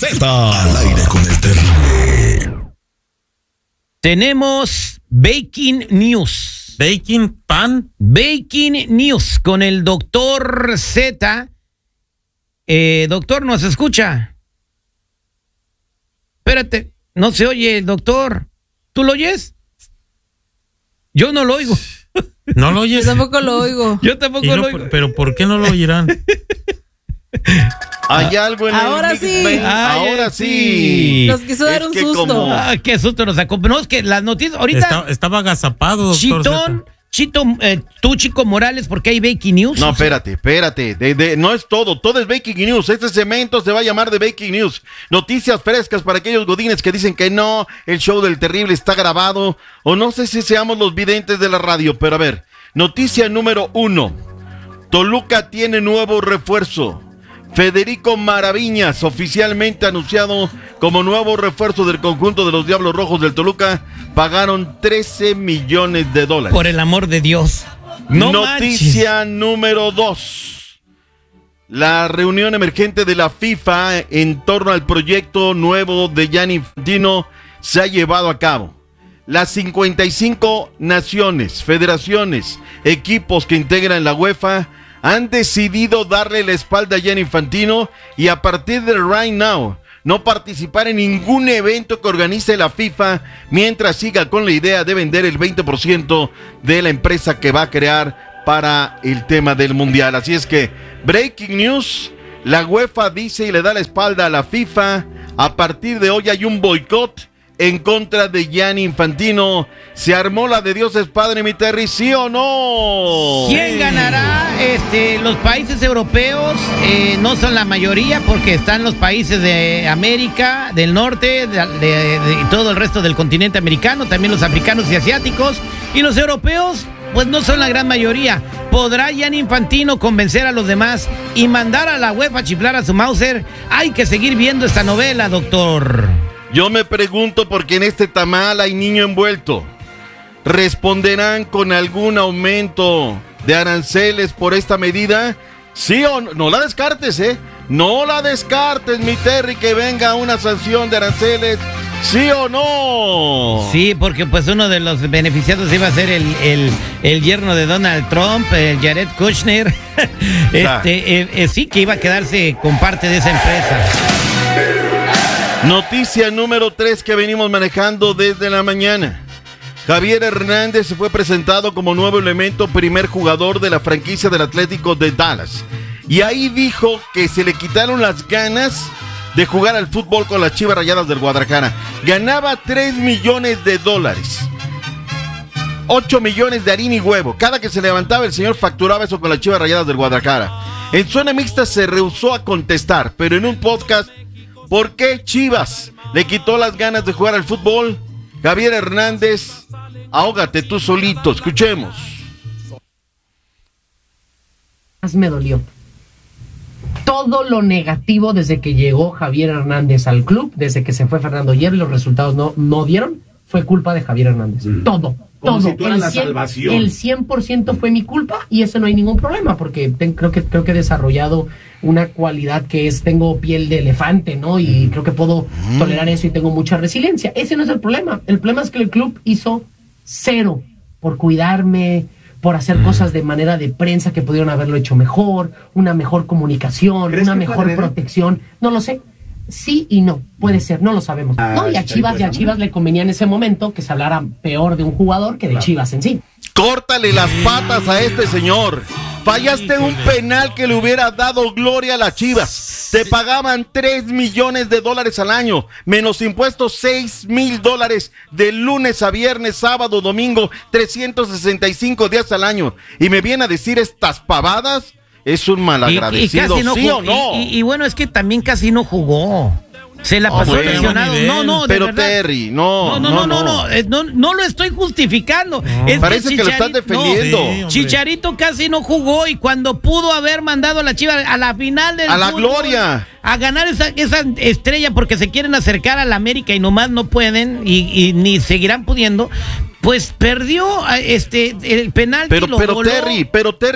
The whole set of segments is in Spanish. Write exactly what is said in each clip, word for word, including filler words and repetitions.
Z. Al aire con el terrible. Tenemos Breaking News. ¿Baking pan? Breaking News con el doctor Z. Eh, doctor, ¿nos escucha? Espérate, no se oye el doctor. ¿Tú lo oyes? Yo no lo oigo. ¿No lo oyes? Yo tampoco lo oigo. Yo tampoco no, lo oigo. Pero ¿por qué no lo oirán? Hay algo en Ahora el sí. Ay, ahora sí. Nos quiso dar Es un que susto. como- Ah, qué susto nos sacó. No, es que las noticias ahorita. Está- estaba agazapado, doctor. Chitón, Z. Chito, eh, tú, Chico Morales, porque hay Breaking News. No, espérate, espérate. De, de, no es todo, todo es Breaking News. Este segmento se va a llamar de Breaking News. Noticias frescas para aquellos godines que dicen que no, el show del terrible está grabado. O no sé si seamos los videntes de la radio, pero a ver. Noticia número uno. Toluca tiene nuevo refuerzo. Federico Maraviñas, oficialmente anunciado como nuevo refuerzo del conjunto de los Diablos Rojos del Toluca, pagaron trece millones de dólares. Por el amor de Dios. No Noticia manches. número dos. La reunión emergente de la FIFA en torno al proyecto nuevo de Gianni Infantino se ha llevado a cabo. Las cincuenta y cinco naciones, federaciones, equipos que integran la UEFA han decidido darle la espalda a Gianni Infantino y a partir de right now no participar en ningún evento que organice la FIFA mientras siga con la idea de vender el veinte por ciento de la empresa que va a crear para el tema del Mundial. Así es que, breaking news, la UEFA dice y le da la espalda a la FIFA. A partir de hoy hay un boicot en contra de Gianni Infantino. ¿Se armó la de Dios es Padre, mi Terry, sí o no? ¿Quién ganará? Este, los países europeos eh, no son la mayoría porque están los países de América, del norte, de, de, de, y todo el resto del continente americano, también los africanos y asiáticos. Y los europeos, pues no son la gran mayoría. ¿Podrá Gianni Infantino convencer a los demás y mandar a la UEFA a chiflar a su Mauser? Hay que seguir viendo esta novela, doctor. Yo me pregunto porque en este tamal hay niño envuelto. ¿Responderán con algún aumento de aranceles por esta medida? ¿Sí o no? No la descartes, ¿eh? No la descartes, mi Terry, que venga una sanción de aranceles. ¿Sí o no? Sí, porque pues uno de los beneficiados iba a ser el, el, el yerno de Donald Trump, el Jared Kushner. este, eh, eh, sí que iba a quedarse con parte de esa empresa. Noticia número tres que venimos manejando desde la mañana. Javier Hernández fue presentado como nuevo elemento, primer jugador de la franquicia del Atlético de Dallas. Y ahí dijo que se le quitaron las ganas de jugar al fútbol con las Chivas Rayadas del Guadalajara. Ganaba tres millones de dólares. ocho millones de harina y huevo. Cada que se levantaba el señor facturaba eso con las Chivas Rayadas del Guadalajara. En zona mixta se rehusó a contestar, pero en un podcast, ¿por qué Chivas le quitó las ganas de jugar al fútbol? Javier Hernández, ahógate tú solito, escuchemos. Más me dolió. Todo lo negativo desde que llegó Javier Hernández al club, desde que se fue Fernando Hierro y los resultados no, no dieron, fue culpa de Javier Hernández. Mm. Todo, Como todo. Si tú eras el, la cien, salvación. el cien por ciento fue mi culpa y eso no hay ningún problema porque ten, creo, que, creo que he desarrollado una cualidad que es, tengo piel de elefante, ¿no? Y mm. creo que puedo mm. tolerar eso y tengo mucha resiliencia. Ese no es el problema. El problema es que el club hizo cero por cuidarme, por hacer cosas de manera de prensa que pudieron haberlo hecho mejor, una mejor comunicación, una mejor protección. No lo sé. Sí y no, puede ser, no lo sabemos. Ah, no, y a Chivas, y a Chivas le convenía en ese momento que se hablara peor de un jugador que de claro. Chivas en sí. Córtale las patas a este señor. Fallaste un penal que le hubiera dado gloria a las Chivas. Te pagaban tres millones de dólares al año, menos impuestos seis mil dólares de lunes a viernes, sábado, domingo, trescientos sesenta y cinco días al año. Y me viene a decir estas pavadas. Es un malagradecido, y, y no ¿sí jugó, o no? Y, y, y bueno, es que también casi no jugó. Se la pasó oh, bueno, lesionado. No, no, de pero verdad. Terry, no. No, no, no, no, no, no, no, no lo estoy justificando. No. Es Parece que, que lo están defendiendo. No, sí, Chicharito casi no jugó y cuando pudo haber mandado a la Chivas a la final del a la fútbol, gloria, a ganar esa, esa estrella porque se quieren acercar a la América y nomás no pueden y, y ni seguirán pudiendo. Pues perdió este el penal. Pero, pero Terry, pero Terry.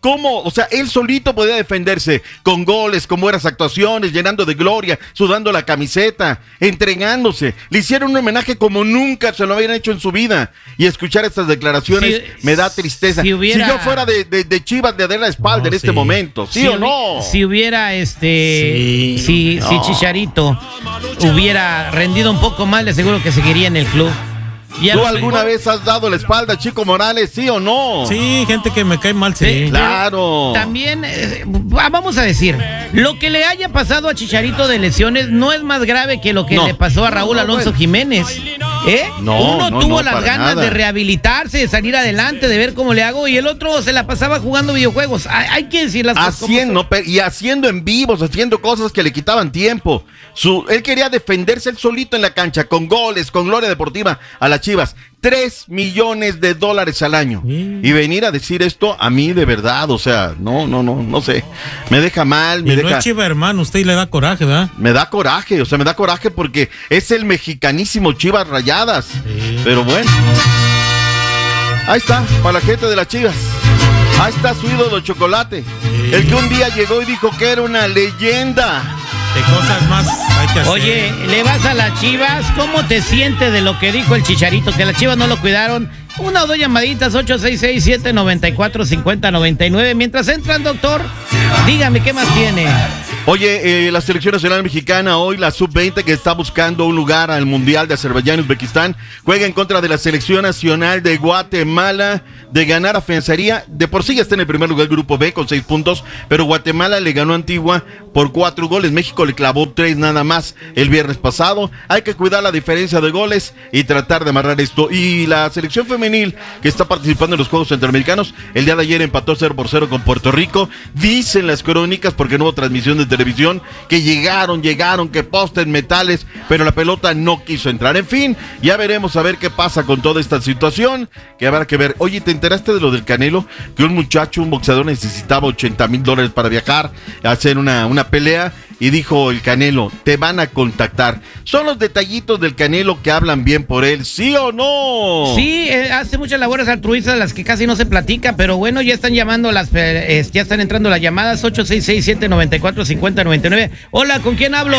¿cómo? O sea, él solito podía defenderse con goles, con buenas actuaciones, llenando de gloria, sudando la camiseta, entregándose. Le hicieron un homenaje como nunca se lo habían hecho en su vida. Y escuchar estas declaraciones si, me da tristeza. Si, hubiera, si yo fuera de, de, de Chivas, de dar la espalda no, en este sí. momento, ¿sí si o no? Si hubiera, este, sí, si, no. si Chicharito hubiera rendido un poco más, le aseguro que seguiría en el club. ¿Tú alguna vez has dado la espalda a Chico Morales, sí o no? Sí, gente que me cae mal, sí. sí claro. También, eh, vamos a decir, lo que le haya pasado a Chicharito de lesiones no es más grave que lo que no. le pasó a Raúl Alonso bueno. Jiménez. ¿Eh? No, Uno no, tuvo no, las ganas nada. de rehabilitarse, de salir adelante, de ver cómo le hago, y el otro se la pasaba jugando videojuegos. Hay, hay que decir las cosas. Haciendo, y haciendo en vivos, haciendo cosas que le quitaban tiempo. Su, él quería defenderse él solito en la cancha, con goles, con gloria deportiva a las Chivas. Tres millones de dólares al año. Sí. Y venir a decir esto a mí de verdad, o sea, no, no, no, no sé. Me deja mal, me y deja. No es Chiva, hermano, usted le da coraje, ¿verdad? Me da coraje, o sea, me da coraje porque es el mexicanísimo Chivas Rayadas. Sí. Pero bueno. Ahí está, para la gente de las Chivas. Ahí está su ídolo Chocolate. Sí. El que un día llegó y dijo que era una leyenda. De cosas más hay que hacer. Oye, le vas a las Chivas, ¿cómo te sientes de lo que dijo el Chicharito? Que las Chivas no lo cuidaron. Una o dos llamaditas, ocho seis seis, siete nueve cuatro, cinco cero nueve nueve. Mientras entran, doctor, dígame, ¿qué más tiene? Oye, eh, la selección nacional mexicana, hoy la sub veinte, que está buscando un lugar al Mundial de Azerbaiyán y Uzbekistán, juega en contra de la selección nacional de Guatemala. De ganar, afianzaría, de por sí ya está en el primer lugar del grupo B con seis puntos, pero Guatemala le ganó a Antigua por cuatro goles. México le clavó tres nada más el viernes pasado. Hay que cuidar la diferencia de goles y tratar de amarrar esto. Y la selección femenil que está participando en los Juegos Centroamericanos, el día de ayer empató cero por cero con Puerto Rico. Dicen las crónicas, porque no hubo transmisión de televisión, que llegaron, llegaron, que postes metales, pero la pelota no quiso entrar. En fin, ya veremos a ver qué pasa con toda esta situación, que habrá que ver. Oye, ¿te enteraste de lo del Canelo? Que un muchacho, un boxeador, necesitaba ochenta mil dólares para viajar, a hacer una, una pelea, y dijo el Canelo, te van a contactar. Son los detallitos del Canelo que hablan bien por él, ¿sí o no? Sí, eh, hace muchas labores altruistas, las que casi no se platica, pero bueno, ya están llamando las, eh, ya están entrando las llamadas, ocho seis seis, siete nueve cuatro, cinco cero nueve nueve. Hola, ¿con quién hablo?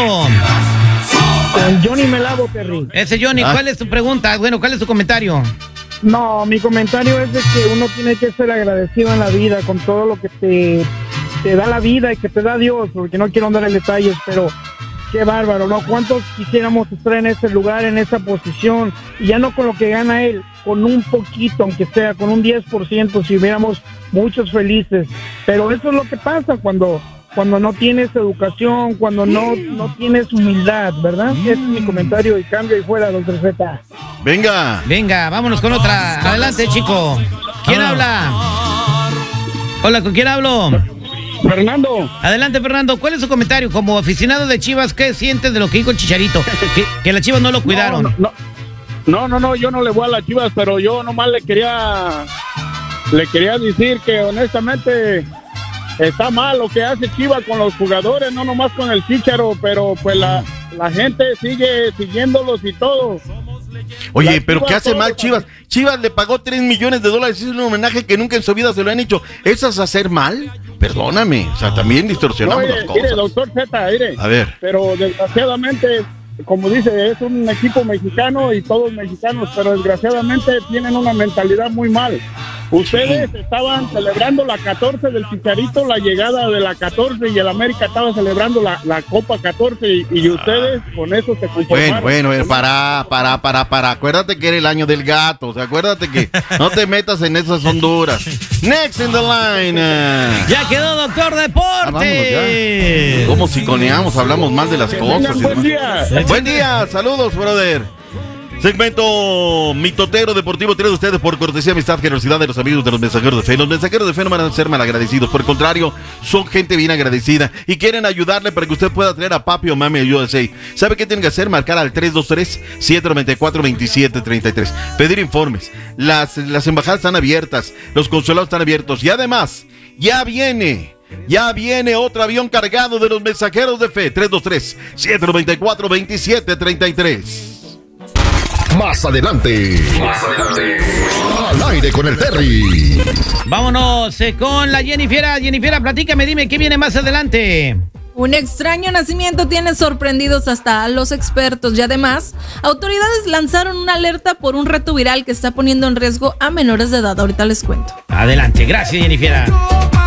Con Johnny Melavo, Perry. Ese Johnny, ah. ¿cuál es tu pregunta? Bueno, ¿cuál es tu comentario? No, mi comentario es de que uno tiene que ser agradecido en la vida con todo lo que te, te da la vida y que te da Dios, porque no quiero andar en detalles, pero qué bárbaro, ¿no? ¿Cuántos quisiéramos estar en ese lugar, en esa posición? Y ya no con lo que gana él, con un poquito, aunque sea, con un diez por ciento, si hubiéramos muchos felices. Pero eso es lo que pasa cuando... cuando no tienes educación, cuando no, no tienes humildad, ¿verdad? Ese es mi comentario y cambio y fuera, don Z. Venga. Venga, vámonos con otra. Adelante, chico. ¿Quién ah. habla? Hola, ¿con quién hablo? Fernando. Adelante, Fernando. ¿Cuál es su comentario? Como aficionado de Chivas, ¿qué sientes de lo que dijo el Chicharito? Que, que las Chivas no lo cuidaron. No no, no, no, no, yo no le voy a las Chivas, pero yo nomás le quería, le quería decir que honestamente... está mal lo que hace Chivas con los jugadores, no nomás con el Chícharo, pero pues la, la gente sigue siguiéndolos y todo. Oye, la pero Chivas, ¿qué hace mal Chivas? Chivas le pagó tres millones de dólares, es un homenaje que nunca en su vida se lo han hecho. ¿Eso es hacer mal? Perdóname, o sea, también distorsionamos no, mire, las cosas. Mire, doctor Z, mire, a ver. Pero desgraciadamente, como dice, es un equipo mexicano y todos mexicanos, pero desgraciadamente tienen una mentalidad muy mal. Ustedes sí. estaban celebrando la catorce del Chicharito, la llegada de la catorce, y el América estaba celebrando la, la Copa catorce, y, y ustedes ah. con eso se conformaron. Bueno, bueno, para, para, para, para, acuérdate que era el año del gato, o sea, acuérdate que no te metas en esas Honduras. Next in the line. Uh. Ya quedó, doctor Deporte. Ah, ¿cómo siconeamos? Hablamos mal de las que cosas. Buen día. Buen día, saludos, brother. Segmento Mitotero Deportivo trae de ustedes por cortesía, amistad, generosidad de los amigos de los mensajeros de fe. Los mensajeros de fe no van a ser malagradecidos, por el contrario, son gente bien agradecida y quieren ayudarle para que usted pueda traer a papi o mami a U S A. ¿Sabe qué tiene que hacer? Marcar al tres dos tres, siete nueve cuatro, dos siete tres tres. Pedir informes. Las, las embajadas están abiertas, los consulados están abiertos y además, ya viene... Ya viene otro avión cargado de los mensajeros de fe. tres dos tres, siete nueve cuatro, dos siete tres tres. Más adelante. Más adelante. Al aire con el Terry. Vámonos eh, con la Jennifer. Jennifer, platícame, dime, ¿qué viene más adelante? Un extraño nacimiento tiene sorprendidos hasta a los expertos y además, autoridades lanzaron una alerta por un reto viral que está poniendo en riesgo a menores de edad. Ahorita les cuento. Adelante, gracias, Jennifer.